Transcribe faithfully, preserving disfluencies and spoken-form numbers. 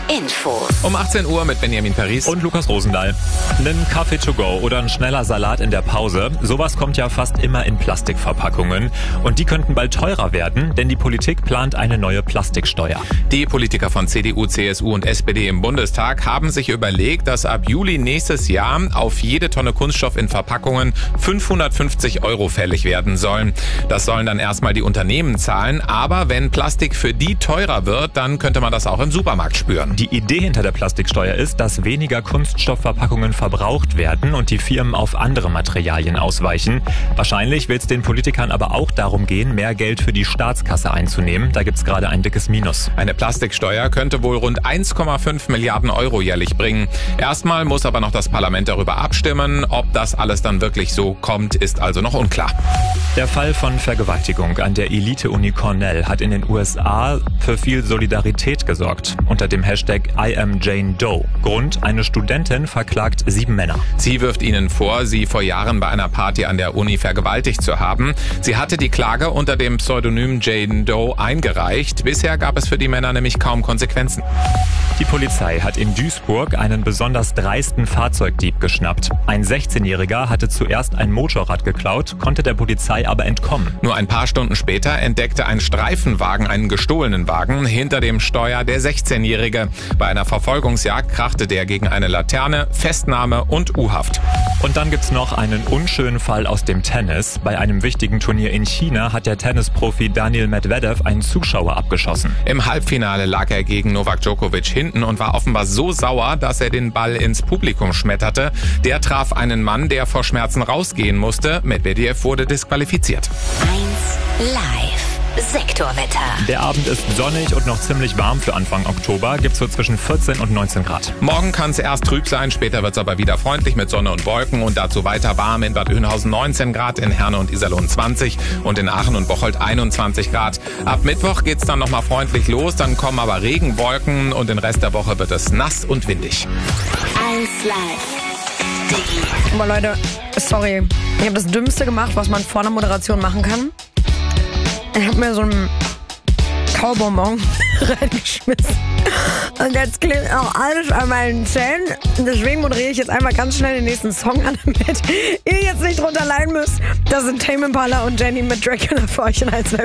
Infos. Um achtzehn Uhr mit Benjamin Paris und Lukas Rosendahl. Einen Kaffee to go oder ein schneller Salat in der Pause. Sowas kommt ja fast immer in Plastikverpackungen. Und die könnten bald teurer werden, denn die Politik plant eine neue Plastiksteuer. Die Politiker von C D U, C S U und S P D im Bundestag haben sich überlegt, dass ab Juli nächstes Jahr auf jede Tonne Kunststoff in Verpackungen fünfhundertfünfzig Euro fällig werden sollen. Das sollen dann erstmal die Unternehmen zahlen, aber wenn Plastik für die teurer wird, dann könnte man das auch im Supermarkt spüren. Die Idee hinter der Plastiksteuer ist, dass weniger Kunststoffverpackungen verbraucht werden und die Firmen auf andere Materialien ausweichen. Wahrscheinlich will es den Politikern aber auch darum gehen, mehr Geld für die Staatskasse einzunehmen. Da gibt's gerade ein dickes Minus. Eine Plastiksteuer könnte wohl rund eins Komma fünf Milliarden Euro jährlich bringen. Erstmal muss aber noch das Parlament darüber abstimmen. Ob das alles dann wirklich so kommt, ist also noch unklar. Der Fall von Vergewaltigung an der Elite-Uni Cornell hat in den U S A für viel Solidarität gesorgt. Unter dem Hashtag I am Jane Doe. Grund: eine Studentin verklagt sieben Männer. Sie wirft ihnen vor, sie vor Jahren bei einer Party an der Uni vergewaltigt zu haben. Sie hatte die Klage unter dem Pseudonym Jane Doe eingereicht. Bisher gab es für die Männer nämlich kaum Konsequenzen. Die Polizei hat in Duisburg einen besonders dreisten Fahrzeugdieb geschnappt. Ein sechzehnjähriger hatte zuerst ein Motorrad geklaut, konnte der Polizei aber entkommen. Nur ein paar Stunden später entdeckte ein Streifenwagen einen gestohlenen Wagen, hinter dem Steuer der sechzehnjährige. Bei einer Verfolgungsjagd krachte der gegen eine Laterne, Festnahme und U-Haft. Und dann gibt's noch einen unschönen Fall aus dem Tennis. Bei einem wichtigen Turnier in China hat der Tennisprofi Daniil Medvedev einen Zuschauer abgeschossen. Im Halbfinale lag er gegen Novak Djokovic hinten und war offenbar so sauer, dass er den Ball ins Publikum schmetterte. Der traf einen Mann, der vor Schmerzen rausgehen musste. Medvedev wurde disqualifiziert. eins Live. Sektorwetter. Der Abend ist sonnig und noch ziemlich warm für Anfang Oktober. Gibt's so zwischen vierzehn und neunzehn Grad. Morgen kann es erst trüb sein, später wird's aber wieder freundlich mit Sonne und Wolken und dazu weiter warm. In Bad Oeynhausen neunzehn Grad, in Herne und Iserlohn zwanzig und in Aachen und Bocholt einundzwanzig Grad. Ab Mittwoch geht's dann nochmal freundlich los, dann kommen aber Regenwolken und den Rest der Woche wird es nass und windig. eins Live. Aber Leute, sorry, ich habe das Dümmste gemacht, was man vor einer Moderation machen kann. Ich habe mir so einen Kaubonbon reingeschmissen. Und jetzt klebt auch alles an meinen Zähnen. Deswegen moderiere ich jetzt einmal ganz schnell den nächsten Song an, damit ihr jetzt nicht drunter leiden müsst. Das sind Tame Impala und Jenny mit Dracula für euch in eins Live.